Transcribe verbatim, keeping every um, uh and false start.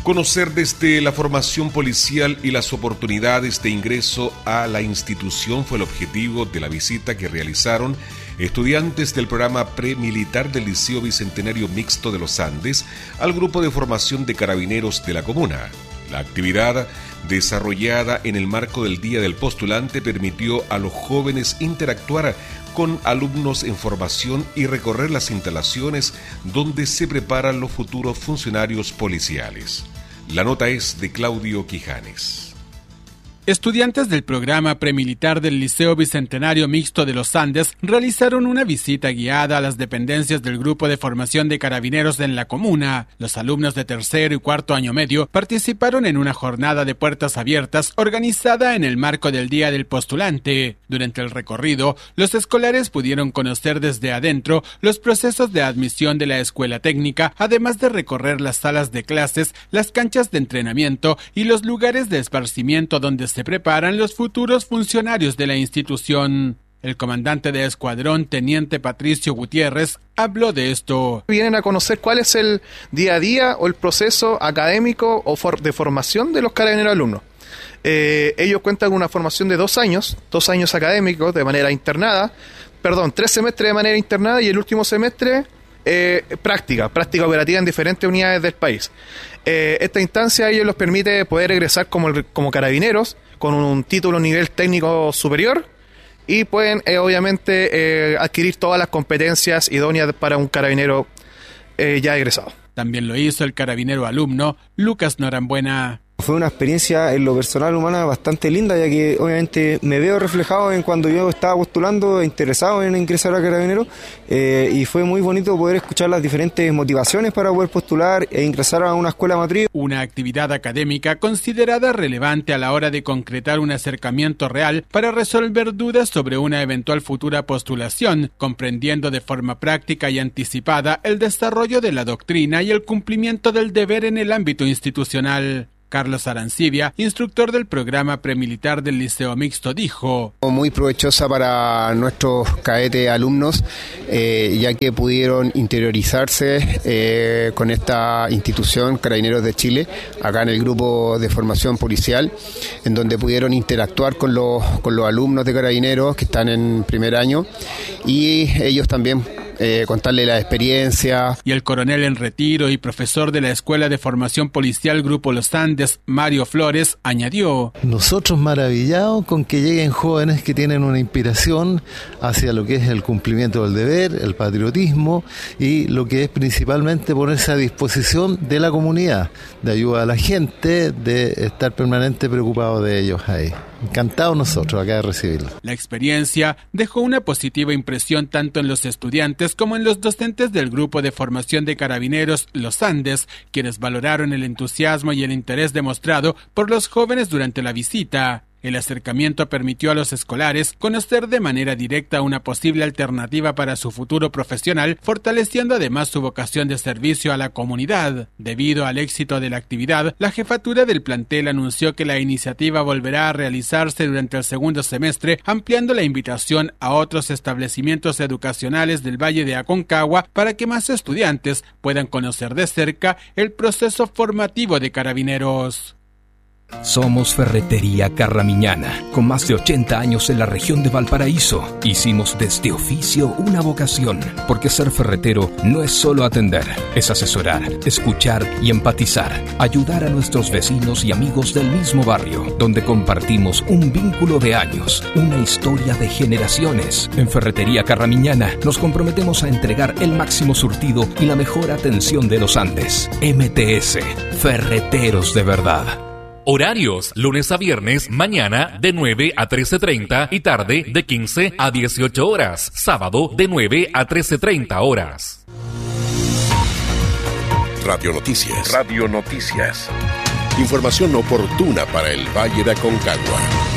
Conocer desde la formación policial y las oportunidades de ingreso a la institución fue el objetivo de la visita que realizaron estudiantes del programa premilitar del Liceo Bicentenario Mixto de los Andes al grupo de formación de carabineros de la comuna. La actividad, desarrollada en el marco del Día del Postulante, permitió a los jóvenes interactuar con alumnos en formación y recorrer las instalaciones donde se preparan los futuros funcionarios policiales. La nota es de Claudio Quijanes. Estudiantes del programa premilitar del Liceo Bicentenario Mixto de los Andes realizaron una visita guiada a las dependencias del grupo de formación de carabineros en la comuna. Los alumnos de tercero y cuarto año medio participaron en una jornada de puertas abiertas organizada en el marco del Día del Postulante. Durante el recorrido, los escolares pudieron conocer desde adentro los procesos de admisión de la escuela técnica, además de recorrer las salas de clases, las canchas de entrenamiento y los lugares de esparcimiento donde se preparan los futuros funcionarios de la institución. El comandante de escuadrón, teniente Patricio Gutiérrez, habló de esto. Vienen a conocer cuál es el día a día o el proceso académico o for- de formación de los carabineros alumnos. Eh, ellos cuentan con una formación de dos años, dos años académicos de manera internada, perdón, tres semestres de manera internada y el último semestre eh, práctica, práctica operativa en diferentes unidades del país. Eh, esta instancia a ellos les permite poder egresar como, como carabineros con un título nivel técnico superior y pueden eh, obviamente eh, adquirir todas las competencias idóneas para un carabinero eh, ya egresado. También lo hizo el carabinero alumno Lucas Norambuena. Fue una experiencia en lo personal humana bastante linda, ya que obviamente me veo reflejado en cuando yo estaba postulando, interesado en ingresar a Carabineros, eh, y fue muy bonito poder escuchar las diferentes motivaciones para poder postular e ingresar a una escuela matriz. Una actividad académica considerada relevante a la hora de concretar un acercamiento real para resolver dudas sobre una eventual futura postulación, comprendiendo de forma práctica y anticipada el desarrollo de la doctrina y el cumplimiento del deber en el ámbito institucional. Carlos Arancibia, instructor del programa premilitar del Liceo Mixto, dijo: Muy provechosa para nuestros cadetes alumnos, eh, ya que pudieron interiorizarse eh, con esta institución Carabineros de Chile, acá en el grupo de formación policial, en donde pudieron interactuar con los, con los alumnos de Carabineros que están en primer año y ellos también Eh, contarle la experiencia. Y el coronel en retiro y profesor de la Escuela de Formación Policial Grupo Los Andes, Mario Flores, añadió: Nosotros maravillados con que lleguen jóvenes que tienen una inspiración hacia lo que es el cumplimiento del deber, el patriotismo y lo que es principalmente ponerse a disposición de la comunidad, de ayuda a la gente, de estar permanente preocupado de ellos ahí. Encantados nosotros acá de recibirlo. La experiencia dejó una positiva impresión tanto en los estudiantes como en los docentes del grupo de formación de carabineros Los Andes, quienes valoraron el entusiasmo y el interés demostrado por los jóvenes durante la visita. El acercamiento permitió a los escolares conocer de manera directa una posible alternativa para su futuro profesional, fortaleciendo además su vocación de servicio a la comunidad. Debido al éxito de la actividad, la jefatura del plantel anunció que la iniciativa volverá a realizarse durante el segundo semestre, ampliando la invitación a otros establecimientos educacionales del Valle de Aconcagua para que más estudiantes puedan conocer de cerca el proceso formativo de carabineros. Somos Ferretería Carramiñana, con más de ochenta años en la región de Valparaíso. Hicimos de este oficio una vocación, porque ser ferretero no es solo atender, es asesorar, escuchar y empatizar, ayudar a nuestros vecinos y amigos del mismo barrio, donde compartimos un vínculo de años, una historia de generaciones. En Ferretería Carramiñana nos comprometemos a entregar el máximo surtido y la mejor atención de los Andes. M T S, Ferreteros de verdad. Horarios, lunes a viernes, mañana de nueve a trece treinta y tarde de quince a dieciocho horas. Sábado de nueve a trece treinta horas. Radio Noticias. Radio Noticias. Información oportuna para el Valle de Aconcagua.